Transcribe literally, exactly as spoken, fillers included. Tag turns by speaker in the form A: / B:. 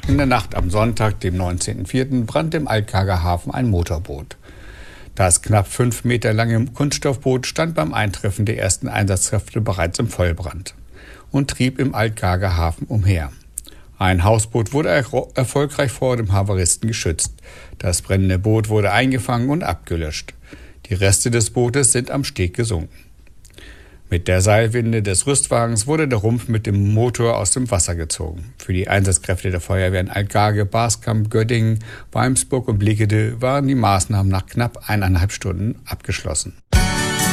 A: In der Nacht am Sonntag, dem neunzehnten vierten brannte im Altgager Hafen ein Motorboot. Das knapp fünf Meter lange Kunststoffboot stand beim Eintreffen der ersten Einsatzkräfte bereits im Vollbrand und trieb im Altgager Hafen umher. Ein Hausboot wurde er erfolgreich vor dem Havaristen geschützt. Das brennende Boot wurde eingefangen und abgelöscht. Die Reste des Bootes sind am Steg gesunken. Mit der Seilwinde des Rüstwagens wurde der Rumpf mit dem Motor aus dem Wasser gezogen. Für die Einsatzkräfte der Feuerwehren Altgage, Baskamp, Göttingen, Weimsburg und Blickede waren die Maßnahmen nach knapp eineinhalb Stunden abgeschlossen.